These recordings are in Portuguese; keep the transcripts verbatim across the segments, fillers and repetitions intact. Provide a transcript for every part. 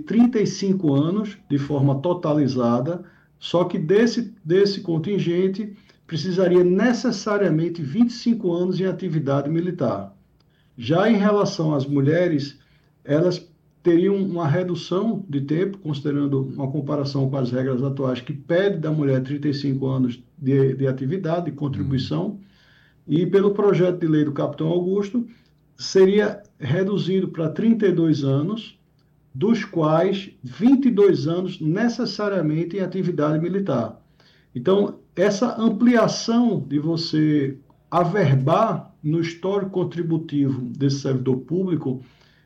trinta e cinco anos de forma totalizada, só que desse, desse contingente precisaria necessariamente vinte e cinco anos em atividade militar. Já em relação às mulheres, elas teriam uma redução de tempo, considerando uma comparação com as regras atuais, que pede da mulher trinta e cinco anos de, de atividade, de Hum. contribuição, e pelo projeto de lei do Capitão Augusto, seria reduzido para trinta e dois anos, dos quais vinte e dois anos necessariamente em atividade militar. Então, essa ampliação de você averbar no histórico contributivo desse servidor público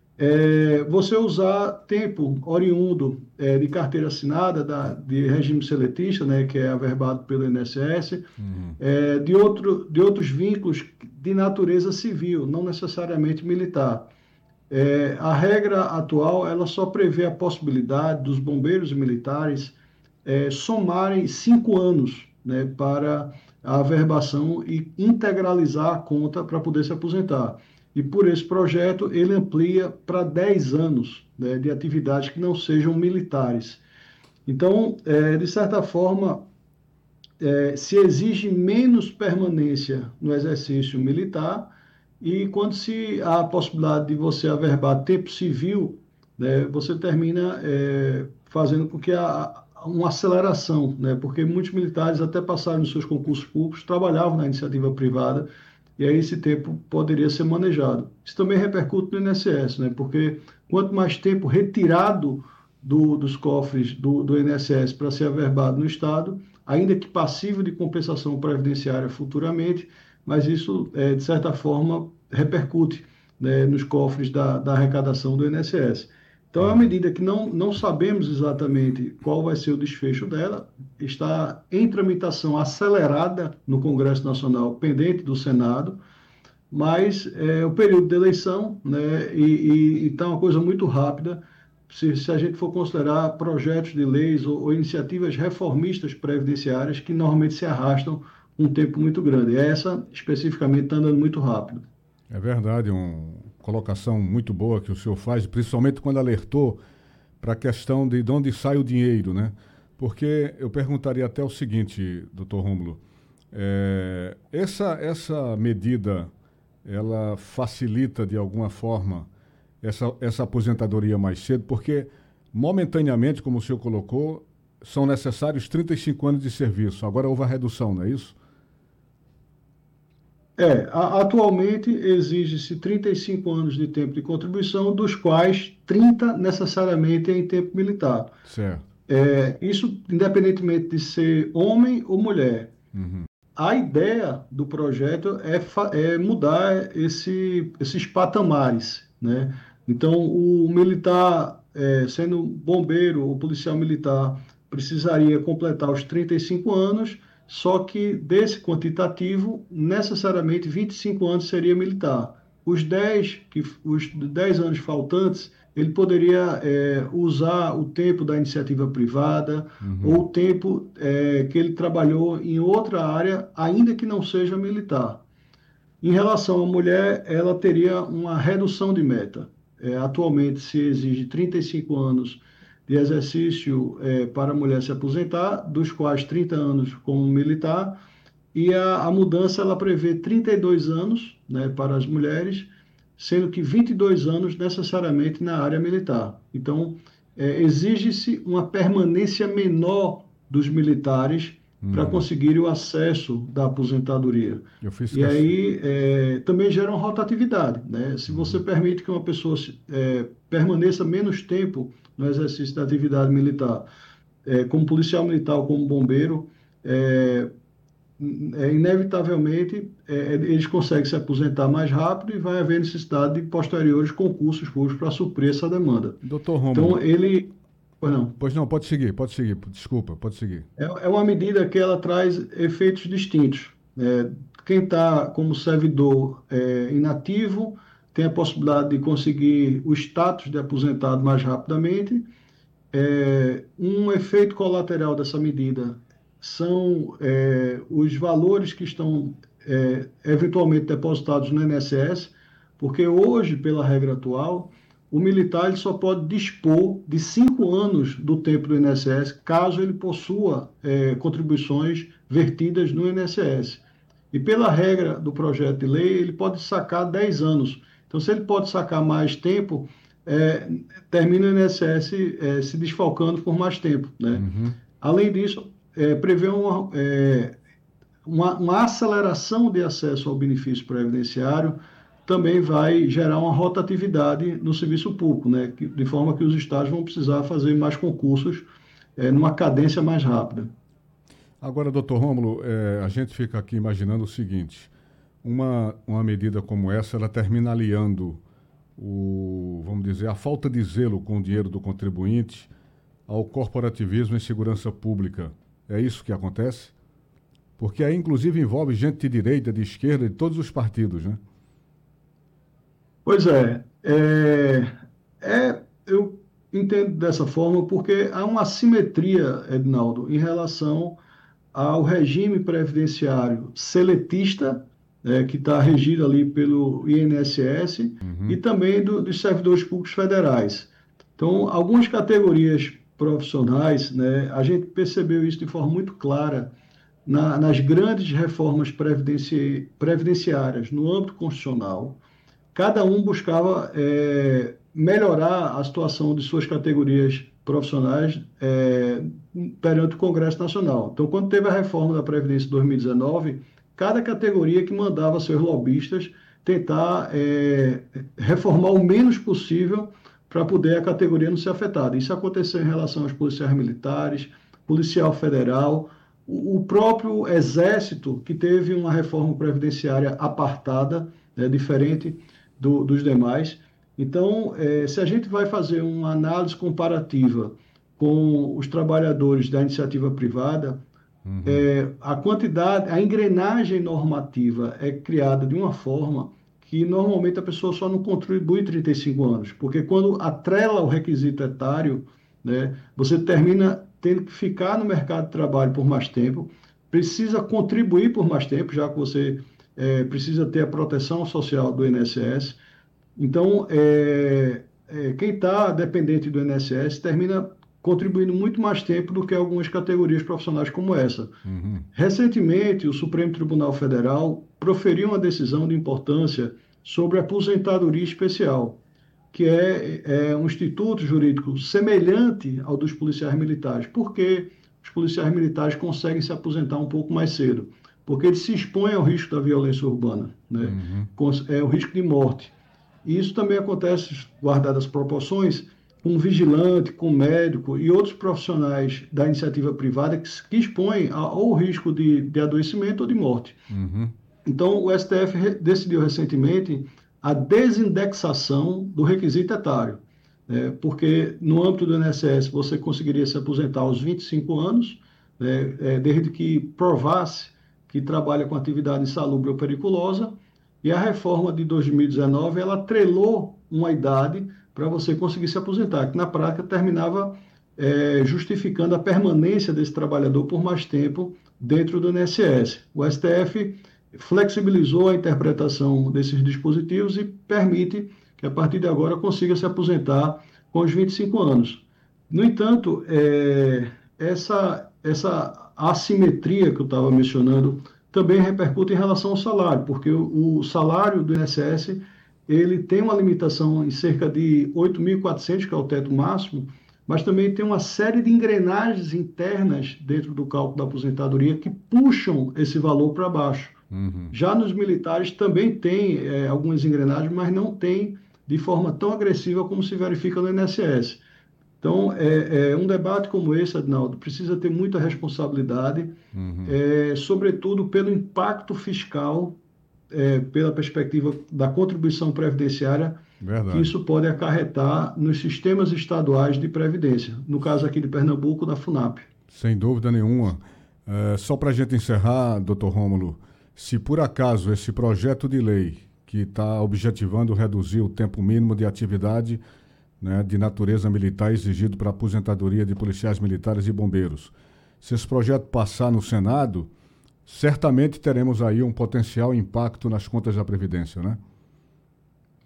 é você usar tempo oriundo é, de carteira assinada, da, de regime seletista, né, que é averbado pelo I N S S, Uhum. é, de, outro, de outros vínculos de natureza civil, não necessariamente militar. É, a regra atual ela só prevê a possibilidade dos bombeiros e militares é, somarem cinco anos, né, para a averbação e integralizar a conta para poder se aposentar. E por esse projeto ele amplia para dez anos, né, de atividades que não sejam militares. Então, é, de certa forma, é, se exige menos permanência no exercício militar e quando se há a possibilidade de você averbar tempo civil, né, você termina é, fazendo com que há uma aceleração, né, porque muitos militares até passaram nos seus concursos públicos, trabalhavam na iniciativa privada e aí esse tempo poderia ser manejado. Isso também repercute no I N S S, né, porque quanto mais tempo retirado do, dos cofres do, do I N S S para ser averbado no Estado, ainda que passível de compensação previdenciária futuramente, mas isso, é, de certa forma, repercute, né, nos cofres da, da arrecadação do I N S S. Então, é uma Entendi. medida que não, não sabemos exatamente qual vai ser o desfecho dela, está em tramitação acelerada no Congresso Nacional, pendente do Senado, mas é o período de eleição, né, e, e está uma coisa muito rápida. Se, se a gente for considerar projetos de leis ou, ou iniciativas reformistas previdenciárias que normalmente se arrastam um tempo muito grande. Essa, especificamente, está andando muito rápido. É verdade, uma colocação muito boa que o senhor faz, principalmente quando alertou para a questão de, de onde sai o dinheiro, né? Porque eu perguntaria até o seguinte, doutor Rômulo, é, essa, essa medida, ela facilita de alguma forma essa, essa aposentadoria mais cedo, porque momentaneamente, como o senhor colocou, são necessários trinta e cinco anos de serviço. Agora houve a redução, não é isso? É, a- atualmente exige-se trinta e cinco anos de tempo de contribuição, dos quais trinta necessariamente é em tempo militar. Certo. É, isso independentemente de ser homem ou mulher. Uhum. A ideia do projeto é, fa- é mudar esse, esses patamares, né? Então, o militar, é, sendo bombeiro ou policial militar, precisaria completar os trinta e cinco anos, só que desse quantitativo, necessariamente vinte e cinco anos seria militar. Os dez que, os dez anos faltantes, ele poderia, é, usar o tempo da iniciativa privada, ou Uhum. o tempo é, que ele trabalhou em outra área, ainda que não seja militar. Em relação à mulher, ela teria uma redução de meta. É, atualmente se exige trinta e cinco anos de exercício é, para a mulher se aposentar, dos quais trinta anos como militar, e a, a mudança ela prevê trinta e dois anos, né, para as mulheres, sendo que vinte e dois anos necessariamente na área militar. Então, é, exige-se uma permanência menor dos militares para Uhum. conseguir o acesso da aposentadoria. Eu fiz E questão. aí é, também gera uma rotatividade, né? Se você Uhum. permite que uma pessoa é, permaneça menos tempo no exercício da atividade militar, é, como policial militar ou como bombeiro, é, é, inevitavelmente é, eles conseguem se aposentar mais rápido e vai haver necessidade de posteriores concursos públicos para suprir essa demanda. Doutor Então, Rômulo, ele, pois não, pois não, pode seguir, pode seguir. Desculpa, pode seguir. é, é uma medida que ela traz efeitos distintos. É, quem está como servidor é, inativo tem a possibilidade de conseguir o status de aposentado mais rapidamente. É, um efeito colateral dessa medida são é, os valores que estão é, eventualmente depositados no I N S S, porque hoje, pela regra atual, o militar ele só pode dispor de cinco anos do tempo do I N S S, caso ele possua é, contribuições vertidas no I N S S. E pela regra do projeto de lei, ele pode sacar dez anos. Então, se ele pode sacar mais tempo, é, termina o I N S S é, se desfalcando por mais tempo, né? Uhum. Além disso, é, prevê uma, é, uma, uma aceleração de acesso ao benefício previdenciário, também vai gerar uma rotatividade no serviço público, né? Que, de forma que os estados vão precisar fazer mais concursos é, numa cadência mais rápida. Agora, doutor Rômulo, é, a gente fica aqui imaginando o seguinte, uma, uma medida como essa, ela termina aliando o, vamos dizer, a falta de zelo com o dinheiro do contribuinte ao corporativismo em segurança pública. É isso que acontece? Porque aí, inclusive, envolve gente de direita, de esquerda, de todos os partidos, né? Pois é, é, é, eu entendo dessa forma porque há uma assimetria, Edinaldo, em relação ao regime previdenciário seletista, né, que está regido ali pelo I N S S, e Uhum. também do, dos servidores públicos federais. Então, algumas categorias profissionais, né, a gente percebeu isso de forma muito clara na, nas grandes reformas previdenci, previdenciárias no âmbito constitucional. Cada um buscava é, melhorar a situação de suas categorias profissionais é, perante o Congresso Nacional. Então, quando teve a reforma da Previdência em dois mil e dezenove, cada categoria que mandava seus lobistas tentar é, reformar o menos possível para poder a categoria não ser afetada. Isso aconteceu em relação aos policiais militares, policial federal, o, o próprio Exército, que teve uma reforma previdenciária apartada, né, diferente do, dos demais. Então, é, se a gente vai fazer uma análise comparativa com os trabalhadores da iniciativa privada, Uhum. é, a quantidade, a engrenagem normativa é criada de uma forma que normalmente a pessoa só não contribui trinta e cinco anos, porque quando atrela o requisito etário, né, você termina tendo que ficar no mercado de trabalho por mais tempo, precisa contribuir por mais tempo, já que você é, precisa ter a proteção social do I N S S. Então, é, é, quem está dependente do I N S S termina contribuindo muito mais tempo do que algumas categorias profissionais como essa. Uhum. Recentemente, o Supremo Tribunal Federal proferiu uma decisão de importância sobre a aposentadoria especial, que é, é um instituto jurídico semelhante ao dos policiais militares. Por que os policiais militares conseguem se aposentar um pouco mais cedo? Porque eles se expõem ao risco da violência urbana, né? Uhum. É o risco de morte. E isso também acontece, guardadas as proporções, com vigilante, com médico e outros profissionais da iniciativa privada que, que expõem ao risco de, de adoecimento ou de morte. Uhum. Então, o S T F re- decidiu recentemente a desindexação do requisito etário, né? Porque no âmbito do I N S S você conseguiria se aposentar aos vinte e cinco anos, né? É, desde que provasse que trabalha com atividade insalubre ou periculosa, e a reforma de dois mil e dezenove ela atrelou uma idade para você conseguir se aposentar, que na prática terminava é, justificando a permanência desse trabalhador por mais tempo dentro do I N S S. O S T F flexibilizou a interpretação desses dispositivos e permite que, a partir de agora, consiga se aposentar com os vinte e cinco anos. No entanto, é, essa, essa assimetria que eu estava mencionando também repercute em relação ao salário, porque o, o salário do I N S S ele tem uma limitação em cerca de oito mil e quatrocentos, que é o teto máximo, mas também tem uma série de engrenagens internas dentro do cálculo da aposentadoria que puxam esse valor para baixo. Uhum. Já nos militares também tem é, algumas engrenagens, mas não tem de forma tão agressiva como se verifica no I N S S. Então, é, é, um debate como esse, Adinaldo, precisa ter muita responsabilidade, Uhum. é, sobretudo pelo impacto fiscal, é, pela perspectiva da contribuição previdenciária que Verdade. isso pode acarretar nos sistemas estaduais de previdência, no caso aqui de Pernambuco, da FUNAP. Sem dúvida nenhuma. É, só para a gente encerrar, doutor Rômulo, se por acaso esse projeto de lei que está objetivando reduzir o tempo mínimo de atividade, né, de natureza militar exigido para a aposentadoria de policiais militares e bombeiros, se esse projeto passar no Senado, certamente teremos aí um potencial impacto nas contas da Previdência, né?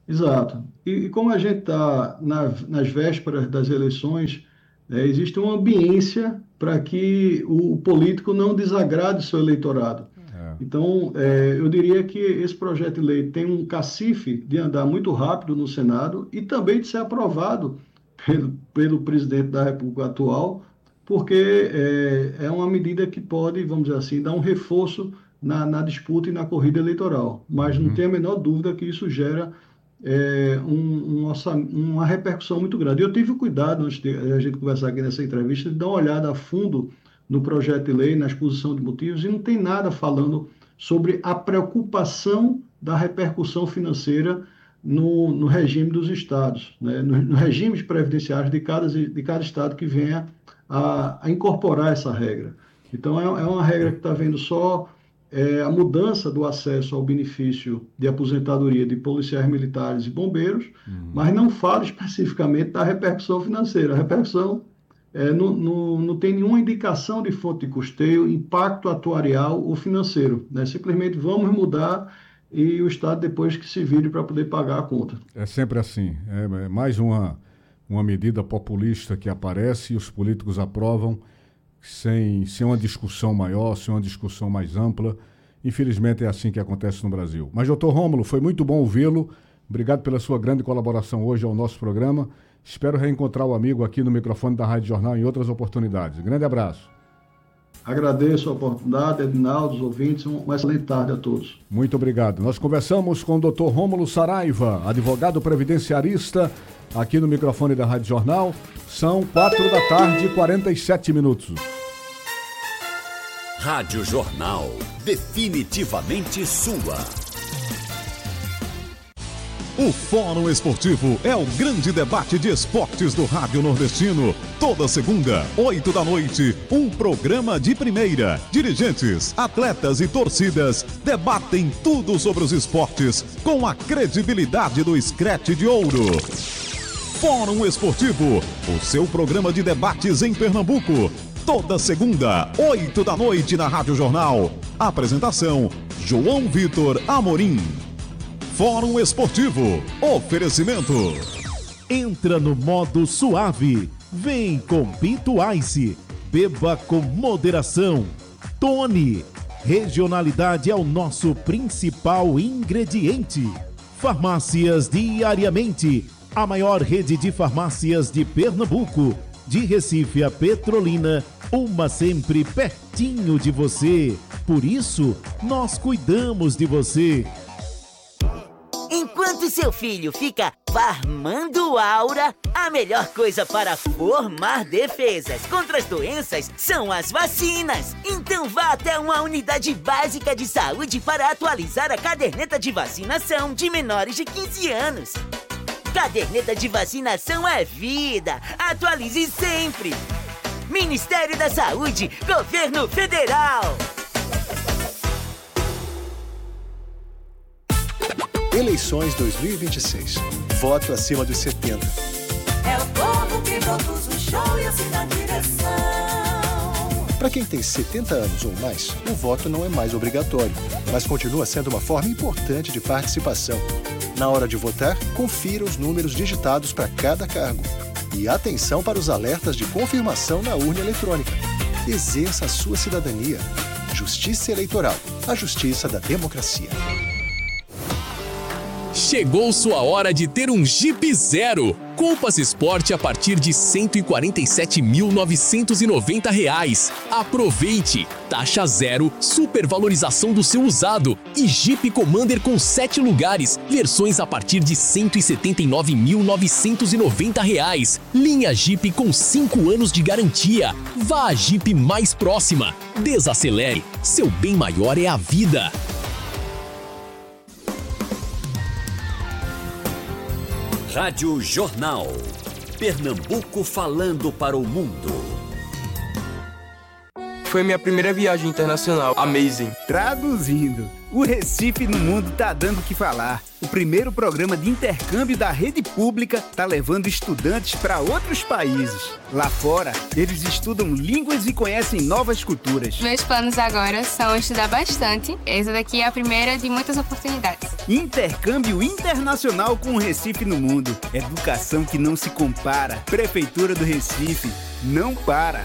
Exato. E, e como a gente está na, nas vésperas das eleições, né, existe uma ambiência para que o, o político não desagrade o seu eleitorado. É. Então, é, eu diria que esse projeto de lei tem um cacife de andar muito rápido no Senado e também de ser aprovado pelo, pelo presidente da República atual, porque é, é uma medida que pode, vamos dizer assim, dar um reforço na, na disputa e na corrida eleitoral. Mas não Uhum. tem a menor dúvida que isso gera é, um, um orça- uma repercussão muito grande. Eu tive o cuidado, antes de a gente conversar aqui nessa entrevista, de dar uma olhada a fundo no projeto de lei, na exposição de motivos, e não tem nada falando sobre a preocupação da repercussão financeira no, no regime dos estados, né? no, no regime previdenciário de cada, de cada estado que venha a, a incorporar essa regra. Então, é, é uma regra que está vendo só é, a mudança do acesso ao benefício de aposentadoria de policiais militares e bombeiros, Uhum. mas não fala especificamente da repercussão financeira. A repercussão é, não, não, não tem nenhuma indicação de fonte de custeio, impacto atuarial ou financeiro. Né? Simplesmente vamos mudar e o Estado depois que se vire para poder pagar a conta. É sempre assim. É, é mais uma, uma medida populista que aparece e os políticos aprovam sem, sem uma discussão maior, sem uma discussão mais ampla. Infelizmente é assim que acontece no Brasil. Mas, doutor Rômulo, foi muito bom ouvi-lo. Obrigado pela sua grande colaboração hoje ao nosso programa. Espero reencontrar o amigo aqui no microfone da Rádio Jornal em outras oportunidades. Grande abraço. Agradeço a oportunidade, Edinaldo, os ouvintes, uma excelente tarde a todos. Muito obrigado. Nós conversamos com o doutor Rômulo Saraiva, advogado previdenciarista, aqui no microfone da Rádio Jornal. São quatro da tarde e quarenta e sete minutos. Rádio Jornal, definitivamente sua. O Fórum Esportivo é o grande debate de esportes do Rádio Nordestino. Toda segunda, oito da noite, um programa de primeira. Dirigentes, atletas e torcidas debatem tudo sobre os esportes com a credibilidade do Scratch de Ouro. Fórum Esportivo, o seu programa de debates em Pernambuco. Toda segunda, oito da noite na Rádio Jornal. Apresentação, João Vitor Amorim. Fórum Esportivo. Oferecimento. Entra no modo suave. Vem com Pinto Ice. Beba com moderação. Tony. Regionalidade é o nosso principal ingrediente. Farmácias Diariamente. A maior rede de farmácias de Pernambuco. De Recife a Petrolina, uma sempre pertinho de você. Por isso, nós cuidamos de você. Enquanto seu filho fica farmando aura, a melhor coisa para formar defesas contra as doenças são as vacinas. Então vá até uma unidade básica de saúde para atualizar a caderneta de vacinação de menores de quinze anos. Caderneta de vacinação é vida. Atualize sempre. Ministério da Saúde, Governo Federal. Eleições dois mil e vinte e seis. Voto acima dos setenta. É o povo que produz o show e assina a direção. Para quem tem setenta anos ou mais, o voto não é mais obrigatório, mas continua sendo uma forma importante de participação. Na hora de votar, confira os números digitados para cada cargo. E atenção para os alertas de confirmação na urna eletrônica. Exerça a sua cidadania. Justiça Eleitoral. A justiça da democracia. Chegou sua hora de ter um Jeep Zero. Compass Sport a partir de cento e quarenta e sete mil novecentos e noventa reais. Aproveite! Taxa zero, supervalorização do seu usado e Jeep Commander com sete lugares, versões a partir de cento e setenta e nove mil novecentos e noventa reais. Linha Jeep com cinco anos de garantia. Vá à Jeep mais próxima. Desacelere, seu bem maior é a vida. Rádio Jornal. Pernambuco falando para o mundo. Foi minha primeira viagem internacional. Amazing. Traduzindo, o Recife no Mundo tá dando o que falar. O primeiro programa de intercâmbio da rede pública tá levando estudantes para outros países. Lá fora, eles estudam línguas e conhecem novas culturas. Meus planos agora são estudar bastante. Essa daqui é a primeira de muitas oportunidades. Intercâmbio internacional com o Recife no Mundo. Educação que não se compara. Prefeitura do Recife. Não para.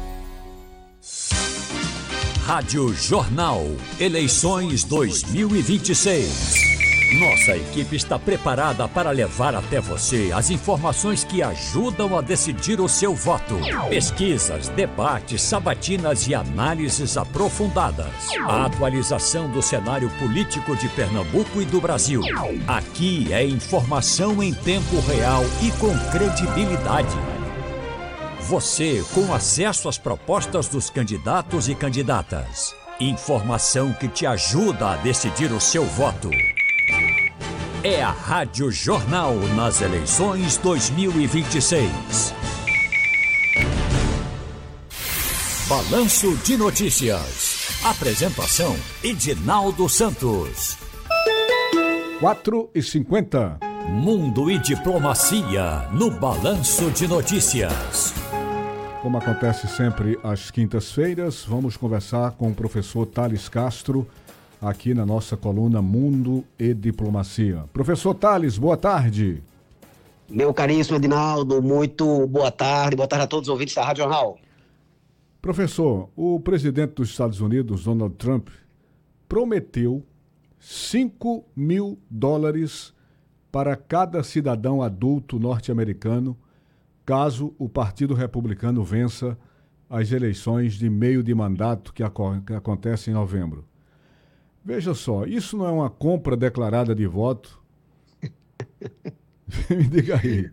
Rádio Jornal, eleições dois mil e vinte e seis. Nossa equipe está preparada para levar até você as informações que ajudam a decidir o seu voto. Pesquisas, debates, sabatinas e análises aprofundadas. A atualização do cenário político de Pernambuco e do Brasil. Aqui é informação em tempo real e com credibilidade. Você com acesso às propostas dos candidatos e candidatas. Informação que te ajuda a decidir o seu voto. É a Rádio Jornal nas eleições dois mil e vinte e seis. Balanço de Notícias. Apresentação: Edinaldo Santos. quatro e cinquenta. Mundo e Diplomacia no Balanço de Notícias. Como acontece sempre às quintas-feiras, vamos conversar com o professor Thales Castro, aqui na nossa coluna Mundo e Diplomacia. Professor Thales, boa tarde. Meu caríssimo Edinaldo, muito boa tarde. Boa tarde a todos os ouvintes da Rádio Jornal. Professor, o presidente dos Estados Unidos, Donald Trump, prometeu cinco mil dólares para cada cidadão adulto norte-americano caso o Partido Republicano vença as eleições de meio de mandato que, aco- que acontecem em novembro. Veja só, isso não é uma compra declarada de voto? Me diga aí.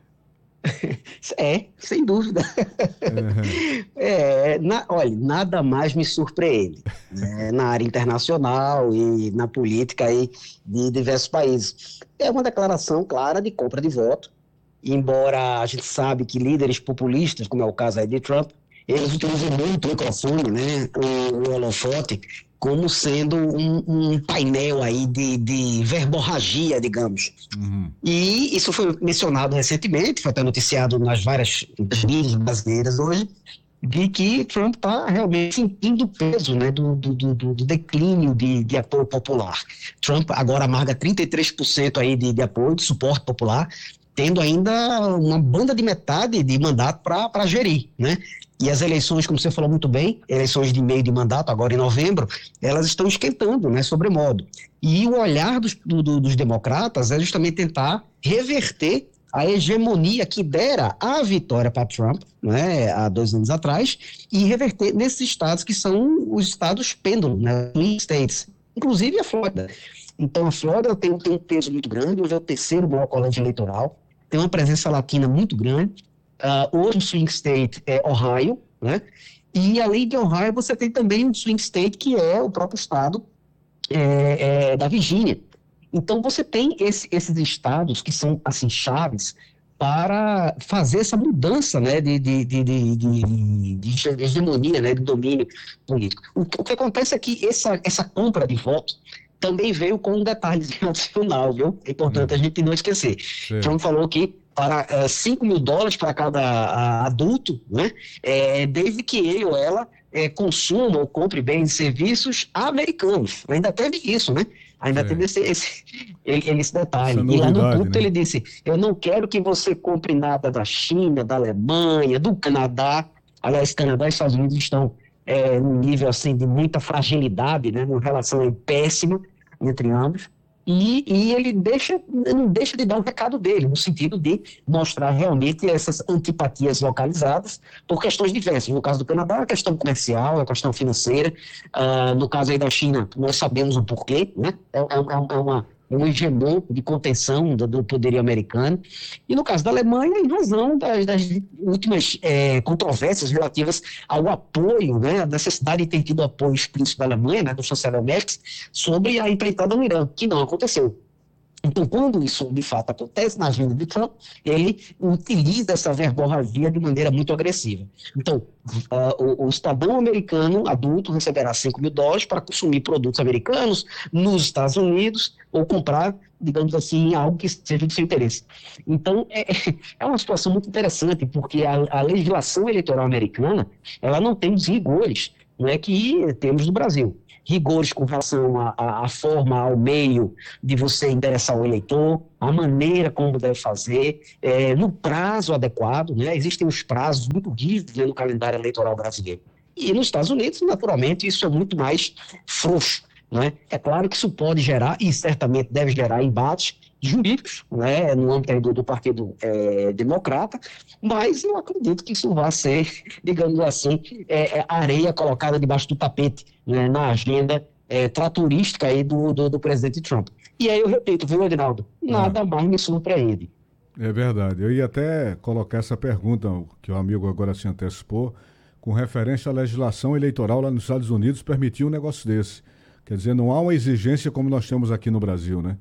É, sem dúvida. Uhum. É, na, olha, nada mais me surpreende, né, na área internacional e na política aí de diversos países. É uma declaração clara de compra de voto, embora a gente sabe que líderes populistas, como é o caso aí de Trump, eles utilizam muito o microfone, né, o, o holofote, como sendo um, um painel aí de, de verborragia, digamos. Uhum. E isso foi mencionado recentemente, foi até noticiado nas várias mídias brasileiras hoje, de que Trump está realmente sentindo o peso, né, do, do, do, do declínio de, de apoio popular. Trump agora amarga trinta e três por cento aí de, de apoio, de suporte popular, tendo ainda uma banda de metade de mandato para gerir, né? E as eleições, como você falou muito bem, eleições de meio de mandato, agora em novembro, elas estão esquentando, né, sobremodo. E o olhar dos, do, dos democratas é justamente tentar reverter a hegemonia que dera a vitória para Trump, né, há dois anos atrás, e reverter nesses estados que são os estados pêndulo, né, swing states, inclusive a Flórida. Então, a Flórida tem, tem um peso muito grande, hoje é o terceiro maior colégio eleitoral, tem uma presença latina muito grande. Uh, outro swing state é Ohio, né? E além de Ohio, você tem também um swing state que é o próprio estado é, é, da Virgínia. Então, você tem esse, esses estados que são, assim, chaves para fazer essa mudança, né, de, de, de, de, de, de hegemonia, né, de domínio político. O, o que acontece é que essa, essa compra de votos também veio com um detalhe adicional, viu? É importante hum. a gente não esquecer. Sim. Trump falou que para uh, cinco mil dólares para cada uh, adulto, né, é, desde que ele ou ela é, consuma ou compre bens e serviços americanos. Ainda teve isso, né? Ainda Sim. teve esse, esse, esse detalhe. Essa e lá no ponto, né, ele disse, eu não quero que você compre nada da China, da Alemanha, do Canadá. Aliás, Canadá e Estados Unidos estão é, num nível assim, de muita fragilidade, né, uma relação péssima entre ambos. E, e ele deixa, não deixa de dar um recado dele, no sentido de mostrar realmente essas antipatias localizadas por questões diversas. No caso do Canadá, é a questão comercial, é a questão financeira. Uh, no caso aí da China, nós sabemos o porquê, né? É, é, é uma, um hegemon de contenção do, do poderio americano. E no caso da Alemanha, em razão das, das últimas é, controvérsias relativas ao apoio, né, a necessidade de ter tido apoio explícito da Alemanha, né, do chanceler Merkel, sobre a empreitada no Irã, que não aconteceu. Então, quando isso de fato acontece na agenda de Trump, ele utiliza essa verborragia de maneira muito agressiva. Então, uh, o, o cidadão americano adulto receberá cinco mil dólares para consumir produtos americanos nos Estados Unidos ou comprar, digamos assim, algo que seja de seu interesse. Então, é, é uma situação muito interessante, porque a, a legislação eleitoral americana, ela não tem os rigores, não é, que temos no Brasil. Rigores com relação à forma, ao meio de você endereçar o eleitor, a maneira como deve fazer, é, no prazo adequado, né? Existem os prazos muito rígidos, né, no calendário eleitoral brasileiro. E nos Estados Unidos, naturalmente, isso é muito mais frouxo, né? É claro que isso pode gerar, e certamente deve gerar, embates jurídicos, né, no âmbito do, do Partido é, Democrata, mas eu acredito que isso vai ser, digamos assim, é, é areia colocada debaixo do tapete, né, na agenda é, tratorística aí do, do, do presidente Trump. E aí eu repito, viu, Edinaldo? Nada ah. mais me surpreende. É verdade. Eu ia até colocar essa pergunta, que o amigo agora se antecipou, com referência à legislação eleitoral lá nos Estados Unidos, permitir um negócio desse. Quer dizer, não há uma exigência como nós temos aqui no Brasil, né?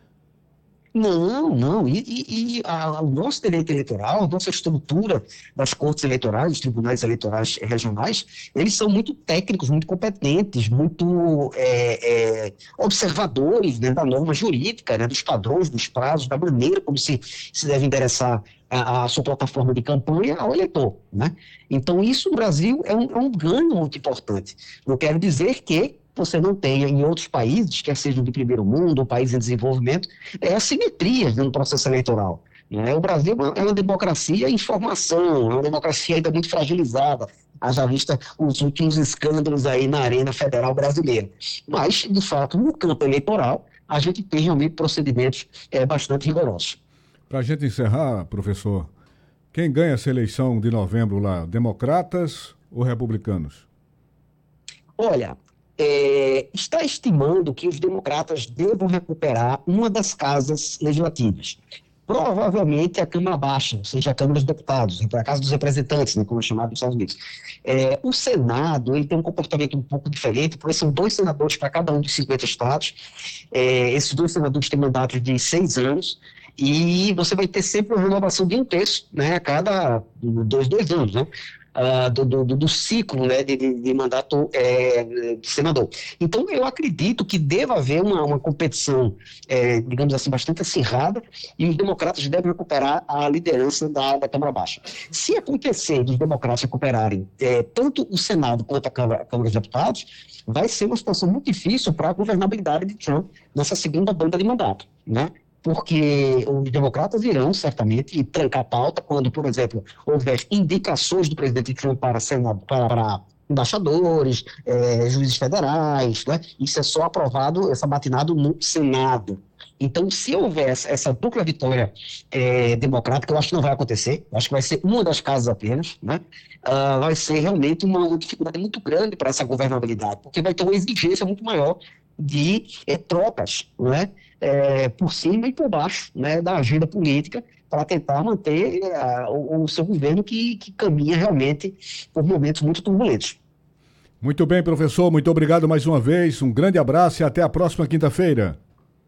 Não, não. E, e, e a, o nosso direito eleitoral, a nossa estrutura das cortes eleitorais, dos tribunais eleitorais regionais, eles são muito técnicos, muito competentes, muito é, é, observadores, né, da norma jurídica, né, dos padrões, dos prazos, da maneira como se, se deve endereçar a, a sua plataforma de campanha ao eleitor, né? Então, isso no Brasil é um, é um ganho muito importante. Eu quero dizer que você não tenha em outros países, quer sejam de primeiro mundo ou países em desenvolvimento, é assimetrias no processo eleitoral. Né? O Brasil é uma democracia em formação, é uma democracia ainda muito fragilizada, haja vista os últimos escândalos aí na arena federal brasileira. Mas, de fato, no campo eleitoral, a gente tem realmente procedimentos é, bastante rigorosos. Para a gente encerrar, professor, quem ganha essa eleição de novembro lá, democratas ou republicanos? Olha... É, está estimando que os democratas devam recuperar uma das casas legislativas. Provavelmente a Câmara Baixa, ou seja, a Câmara dos Deputados, a Casa dos Representantes, né, como é chamado nos Estados Unidos. É, o Senado ele tem um comportamento um pouco diferente, porque são dois senadores para cada um dos cinquenta estados. É, esses dois senadores têm mandatos de seis anos, e você vai ter sempre uma renovação de um terço, né, a cada dois, dois anos, né? Uh, do, do, do ciclo, né, de, de, de mandato é, de senador. Então, eu acredito que deva haver uma, uma competição, é, digamos assim, bastante acirrada, e os democratas devem recuperar a liderança da, da Câmara Baixa. Se acontecer de os democratas recuperarem é, tanto o Senado quanto a Câmara, a Câmara dos Deputados, vai ser uma situação muito difícil para a governabilidade de Trump nessa segunda banda de mandato, né? Porque os democratas irão, certamente, trancar a pauta quando, por exemplo, houver indicações do presidente Trump para, senado, para, para embaixadores, é, juízes federais, né? Isso é só aprovado, essa batinado no Senado. Então, se houver essa, essa dupla vitória é, democrática, eu acho que não vai acontecer, eu acho que vai ser uma das casas apenas, né? Uh, vai ser realmente uma, uma dificuldade muito grande para essa governabilidade, porque vai ter uma exigência muito maior de é, trocas, né? É, por cima e por baixo, né, da agenda política, para tentar manter uh, o, o seu governo que, que caminha realmente por momentos muito turbulentos. Muito bem, professor, muito obrigado mais uma vez, um grande abraço e até a próxima quinta-feira.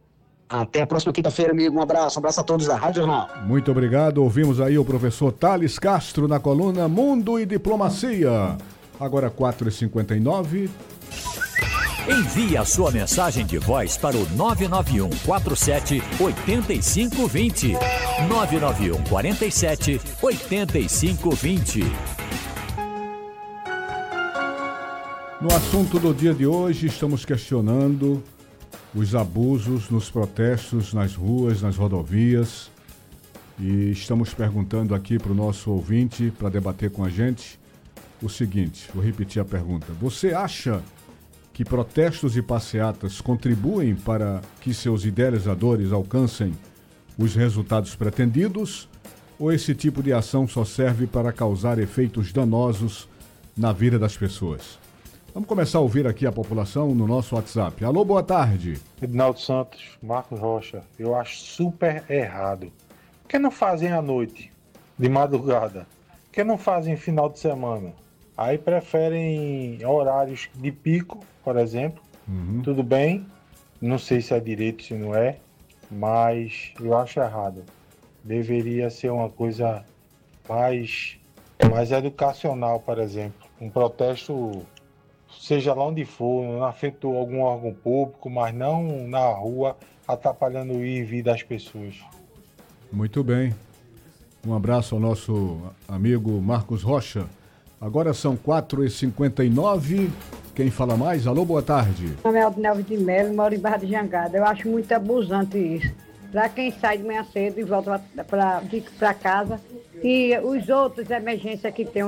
Até a próxima quinta-feira, amigo, um abraço, um abraço a todos da Rádio Jornal. Muito obrigado, ouvimos aí o professor Thales Castro na coluna Mundo e Diplomacia. Agora quatro e cinquenta e nove. Envie a sua mensagem de voz para o nove nove um quatro sete oito cinco dois zero. nove nove um quatro sete oito cinco dois zero. No assunto do dia de hoje, estamos questionando os abusos nos protestos, nas ruas, nas rodovias. E estamos perguntando aqui para o nosso ouvinte, para debater com a gente, o seguinte, vou repetir a pergunta. Você acha que protestos e passeatas contribuem para que seus idealizadores alcancem os resultados pretendidos, ou esse tipo de ação só serve para causar efeitos danosos na vida das pessoas? Vamos começar a ouvir aqui a população no nosso WhatsApp. Alô, boa tarde. Edinaldo Santos, Marcos Rocha, eu acho super errado. Por que não fazem à noite, de madrugada? Por que não fazem final de semana? Aí preferem horários de pico, por exemplo. Uhum. Tudo bem, não sei se é direito, se não é. mas eu acho errado. Deveria ser uma coisa mais, mais educacional, por exemplo. Um protesto, seja lá onde for, na frente de algum órgão público, mas não na rua, atrapalhando o ir e vir das pessoas. Muito bem. Um abraço ao nosso amigo Marcos Rocha. Agora são quatro e cinquenta e nove. Quem fala mais? Alô, boa tarde. Meu nome é Aldinelvo de Melo, moro em Barra de Jangada. Eu acho muito abusante isso. Para quem sai de manhã cedo e volta para casa, e os outros emergências que tem